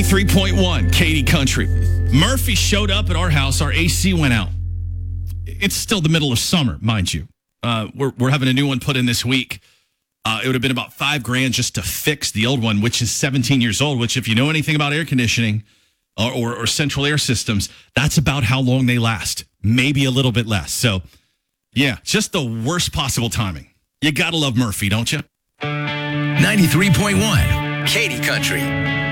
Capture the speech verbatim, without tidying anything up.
ninety-three point one, Katy Country. Murphy showed up at our house. Our A C went out. It's still the middle of summer, mind you. Uh, we're, we're having a new one put in this week. Uh, it would have been about five grand just to fix the old one, which is seventeen years old, which if you know anything about air conditioning or, or, or central air systems, that's about how long they last. Maybe a little bit less. So, yeah, just the worst possible timing. You got to love Murphy, don't you? ninety-three point one, Katy Country.